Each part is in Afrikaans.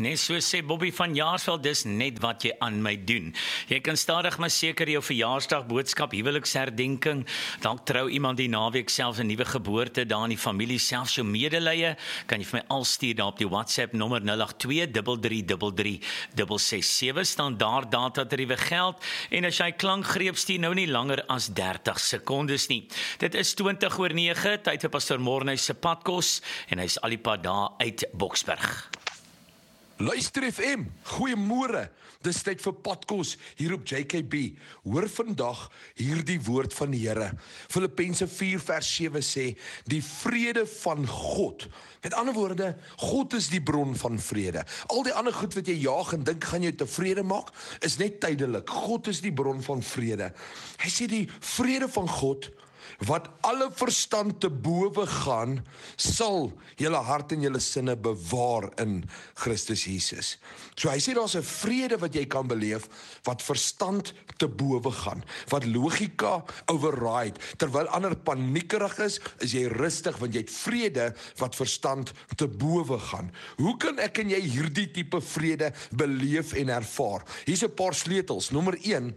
Net so sê Bobby van Jaarsveld, dis net wat jy aan my doen. Jy kan stadig maar seker jou verjaarsdag boodskap, huweliksherdenking, dalk trou iemand die naweek, selfs 'n nuwe geboorte daar in die familie, selfs jou medelee, kan jy vir my al stuur daar op die WhatsApp nommer 082333367, staan daar datatariewe geld, en as jy klankgreep stuur nou nie langer as 30 sekondes nie. Dit is 20:09, tyd vir Pastor Morney se padkos, en hy's al die pad daar uit Boksburg. Luister FM, goeiemôre. Dis tyd vir padkos hier op JKB. Hoor vandag hierdie woord van die Here. Filippense 4 vers 7 sê, die vrede van God. Met ander woorde, God is die bron van vrede. Al die ander goed wat jy jaag en dink gaan jou tevrede maak, is net tydelik. God is die bron van vrede. Hy sê die vrede van God, wat alle verstand te bowe gaan, sal julle hart en julle sinne bewaar in Christus Jesus. So hy sê daar's 'n vrede wat jy kan beleef, wat verstand te bowe gaan, wat logika override. Terwyl ander paniekerig is jy rustig, want jy het vrede wat verstand te bowe gaan. Hoe kan ek en jy hierdie tipe vrede beleef en ervaar? Hier's 'n paar sleutels. Nommer 1,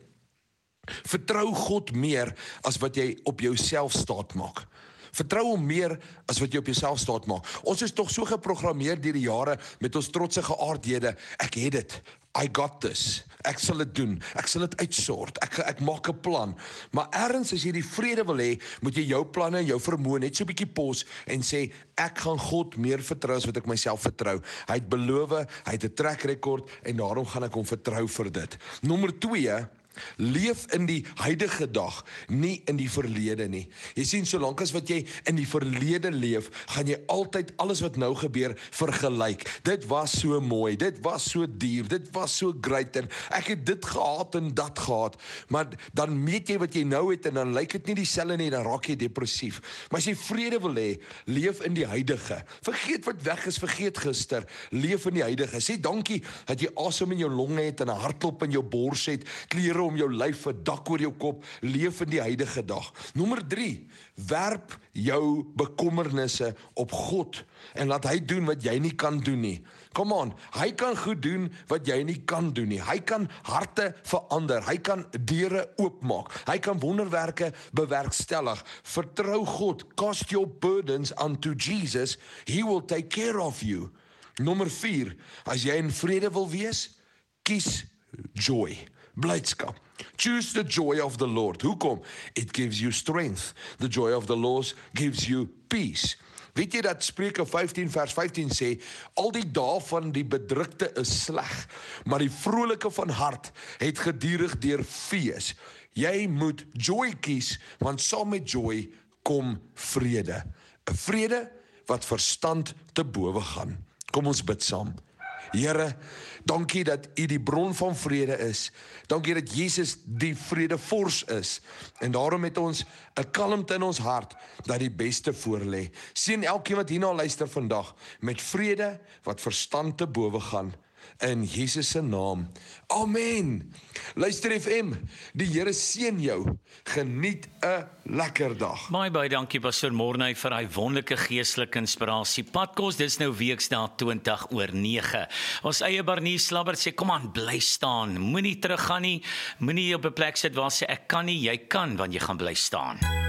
vertrou God meer as wat jy op jouself staat maak. Vertrou hom meer as wat jy op jouself staat maak. Ons is tog so geprogrammeer deur die jare met ons trotse geaardhede. Ek het dit. I got this. Ek sal dit doen. Ek sal dit uitsort. Ek maak 'n plan. Maar ergens as jy die vrede wil hê, moet jy jou planne en jou vermoë net so 'n bietjie pos en sê, ek gaan God meer vertrou as wat ek myself vertrou. Hy het beloof, hy het 'n track record en daarom gaan ek hom vertrou vir dit. Nommer 2, leef in die huidige dag, nie in die verlede nie. Jy sien, solank as wat jy in die verlede leef, gaan jy altyd alles wat nou gebeur vergelyk. Dit was so mooi, dit was so duur, dit was so great, en ek het dit gehad en dat gehad. Maar dan meet jy wat jy nou het en dan lyk dit nie dieselfde nie, dan raak jy depressief. Maar as jy vrede wil hê, leef in die huidige. Vergeet wat weg is, vergeet gister. Leef in die huidige. Sê dankie dat jy asem in jou longe het en 'n hartklop in jou bors het, klere om jou lyf, 'n dak oor jou kop, leef in die huidige dag. Nommer 3, werp jou bekommernisse op God en laat hy doen wat jy nie kan doen nie. Come on, hy kan goed doen wat jy nie kan doen nie. Hy kan harte verander, hy kan deure oopmaak, hy kan wonderwerke bewerkstellig. Vertrou God, cast your burdens unto Jesus, he will take care of you. Nommer 4, as jy in vrede wil wees, kies joy. Blydskap. Choose the joy of the Lord. Hoekom? It gives you strength. The joy of the Lord gives you peace. Weet jy dat Spreuke 15 vers 15 sê, al die dae van die bedrukte is sleg, maar die vrolike van hart het gedurig deur fees. Jy moet joy kies, want saam met joy kom vrede. 'n Vrede wat verstand te bowe gaan. Kom ons bid saam. Here, dankie dat U die bron van vrede is. Dankie dat Jesus die vredevors is. En daarom het ons 'n kalmte in ons hart dat die beste voorlê. Seën elkeen wat hierna luister vandag met vrede wat verstand te bowe gaan. In Jesus se naam. Amen. Luister FM, die Here seën jou. Geniet 'n lekker dag. Baie dankie Pastor Morney vir hy wonderlike geestelike inspirasie. Padkos, dis nou weksdae 20:09. Ons eie Barnie Slabbert sê, kom aan, bly staan. Moenie teruggaan nie. Moenie op 'n plek sit waar sê ek kan nie, jy kan, want jy gaan bly staan.